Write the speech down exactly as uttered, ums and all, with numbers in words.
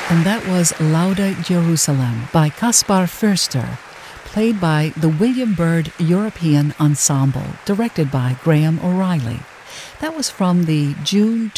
And that was Lauda Jerusalem by Kaspar Förster, played by the William Byrd European Ensemble, directed by Graham O'Reilly. That was from the June